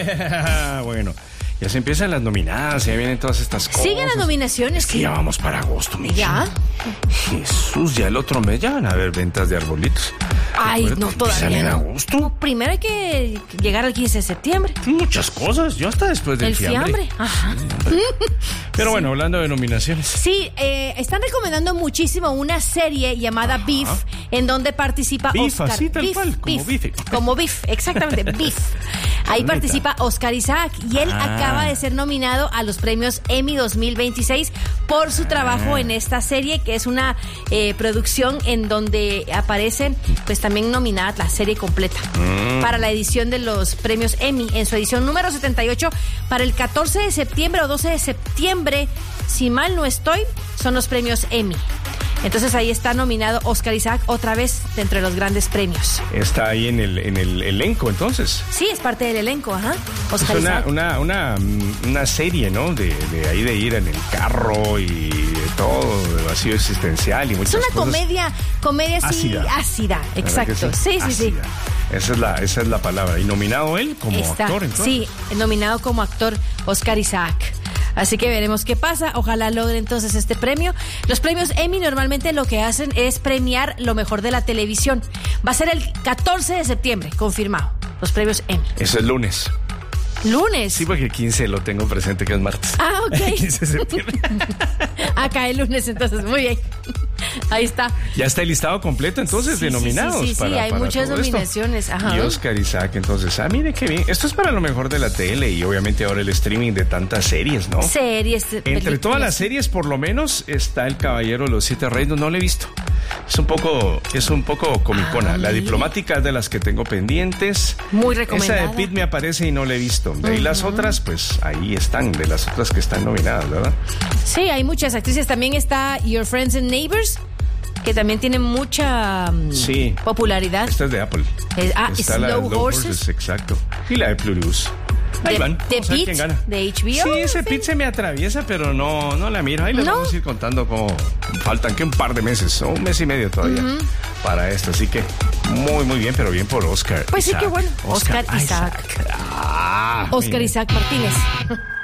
Bueno, ya se empiezan las nominadas, ya vienen todas estas cosas. Siguen las nominaciones. Es que ya vamos para agosto, Michi. ¿Ya? Jesús, ya el otro mes ya van a haber ventas de arbolitos. Ay, no, todavía en no. agosto. Primero hay que llegar al 15 de septiembre. Muchas cosas, yo hasta después del El fiambre. Ajá. Pero bueno, hablando de nominaciones. Sí, están recomendando muchísimo una serie llamada Beef, en donde participa Beef, Oscar. así tal cual, como Beef. Como Beef, exactamente, Beef. Ahí participa Oscar Isaac y él acaba de ser nominado a los premios Emmy 2026 por su trabajo en esta serie, que es una producción en donde aparece, pues también nominada la serie completa para la edición de los premios Emmy en su edición número 78 para el 14 de septiembre o 12 de septiembre, si mal no estoy, son los premios Emmy. Entonces ahí está nominado Oscar Isaac otra vez dentro de los grandes premios. Está ahí en el elenco, entonces. Sí, es parte del elenco, ajá. Oscar Es Isaac. una serie, ¿no? De ahí de ir en el carro y de todo, de vacío existencial y muchas cosas. Es una comedia así ácida, exacto. Sí. Esa es la palabra. Y nominado él como actor, entonces. Sí, nominado como actor Oscar Isaac. Así que veremos qué pasa. Ojalá logre entonces este premio. Los premios Emmy normalmente lo que hacen es premiar lo mejor de la televisión. Va a ser el 14 de septiembre, confirmado. Los premios Emmy. Eso es lunes. ¿Lunes? Sí, porque 15 lo tengo presente, que es martes. Ah, ok. 15 de septiembre. Acá el lunes, entonces, muy bien. Ahí está. Ya está el listado completo, entonces, de nominados. Sí, hay muchas nominaciones. Ajá. Y Oscar Isaac, entonces, mire qué bien. Esto es para lo mejor de la tele y obviamente ahora el streaming de tantas series, ¿no? Series. Entre todas las series, por lo menos, está El Caballero de los Siete Reinos. No lo he visto. Es un poco comicona. La Diplomática es de las que tengo pendientes. Muy recomendada. Esa de Pitt me aparece y no la he visto. De ahí las otras, pues ahí están, de las otras que están nominadas, ¿verdad? Sí, hay muchas actrices. También está Your Friends and Neighbors, que también tiene mucha popularidad. Esta es de Apple. Está Slow Horses. Exacto. Y la de Plurious. Ahí van. De Pitt, de HBO. Sí, ese Pitt se me atraviesa, pero no la miro. Ahí les vamos a ir contando cómo faltan un par de meses, o un mes y medio todavía para esto. Así que muy bien, pero bien por Oscar. Pues Isaac. Sí, qué bueno. Oscar Isaac. Oscar Isaac Martínez.